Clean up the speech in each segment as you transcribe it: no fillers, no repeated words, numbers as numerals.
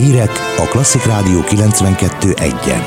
Hírek a Klasszik Rádió 92.1-en.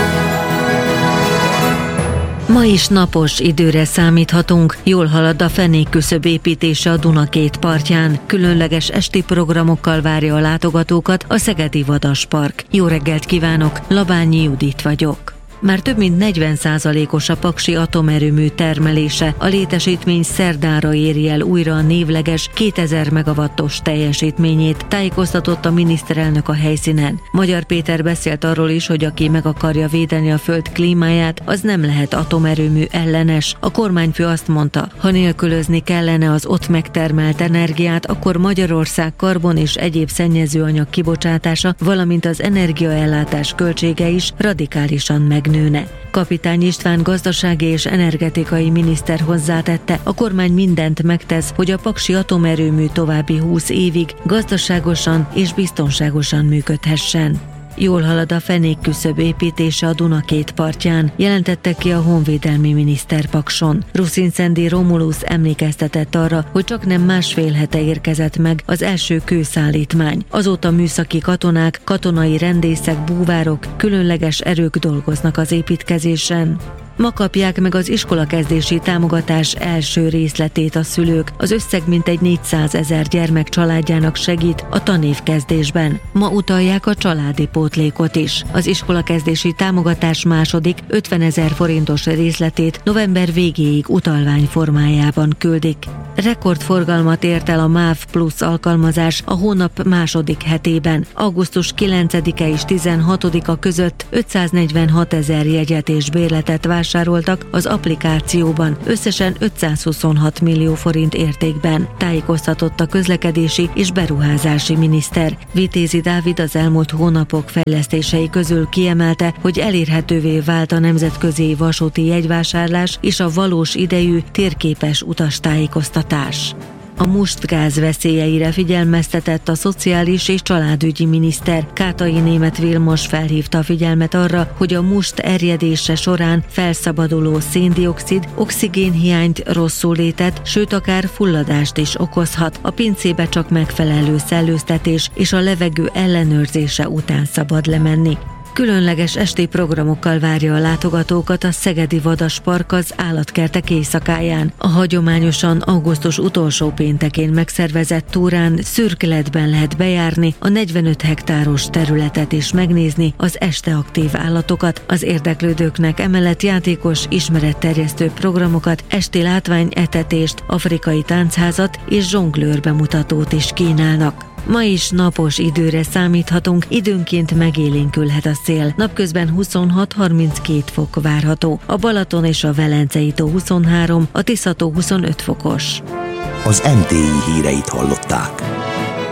Ma is napos időre számíthatunk, jól halad a fenékküszöb építése a Duna két partján. Különleges esti programokkal várja a látogatókat a Szegedi Vadaspark. Jó reggelt kívánok, Labányi Judit vagyok. Már több mint 40%-os a Paksi atomerőmű termelése. A létesítmény szerdára éri el újra a névleges 2000 megawattos teljesítményét, tájékoztatott a miniszterelnök a helyszínen. Magyar Péter beszélt arról is, hogy aki meg akarja védeni a föld klímáját, az nem lehet atomerőmű ellenes. A kormányfő azt mondta, ha nélkülözni kellene az ott megtermelt energiát, akkor Magyarország karbon és egyéb szennyezőanyag kibocsátása, valamint az energiaellátás költsége is radikálisan megnőne. Kapitány István gazdasági és energetikai miniszter hozzátette, a kormány mindent megtesz, hogy a paksi atomerőmű további 20 évig gazdaságosan és biztonságosan működhessen. Jól halad a fenékküszöb építése a Duna két partján, jelentette ki a honvédelmi miniszter Pakson. Ruszinszendi Romulus emlékeztetett arra, hogy csaknem másfél hete érkezett meg az első kőszállítmány. Azóta műszaki katonák, katonai rendészek, búvárok, különleges erők dolgoznak az építkezésen. Ma kapják meg az iskolakezdési támogatás első részletét a szülők. Az összeg mintegy 400 000 gyermek családjának segít a tanévkezdésben. Ma utalják a családi pótlékot is. Az iskolakezdési támogatás második 50 000 forintos részletét november végéig utalvány formájában küldik. Rekordforgalmat ért el a MÁV Plus alkalmazás a hónap második hetében. Augusztus 9-e és 16-a között 546 000 jegyet és bérletet vásároltak az applikációban, összesen 526 millió forint értékben, tájékoztatott a közlekedési és beruházási miniszter. Vitézi Dávid az elmúlt hónapok fejlesztései közül kiemelte, hogy elérhetővé vált a nemzetközi vasúti jegyvásárlás és a valós idejű térképes utastájékoztatás. A mustgáz veszélyeire figyelmeztetett a szociális és családügyi miniszter. Kátai Németh Vilmos felhívta a figyelmet arra, hogy a must erjedése során felszabaduló széndioxid oxigénhiányt, rosszulétet, sőt akár fulladást is okozhat. A pincébe csak megfelelő szellőztetés és a levegő ellenőrzése után szabad lemenni. Különleges esti programokkal várja a látogatókat a Szegedi Vadaspark az állatkertek éjszakáján. A hagyományosan augusztus utolsó péntekén megszervezett túrán szürkületben lehet bejárni, a 45 hektáros területet is megnézni, az este aktív állatokat. Az érdeklődőknek emellett játékos, ismeretterjesztő programokat, esti látványetetést, afrikai táncházat és zsonglőr bemutatót is kínálnak. Ma is napos időre számíthatunk, időnként megélénkülhet a szél. Napközben 26-32 fok várható. A Balaton és a Velencei tó 23, a Tisza tó 25 fokos. Az NTI híreit hallották.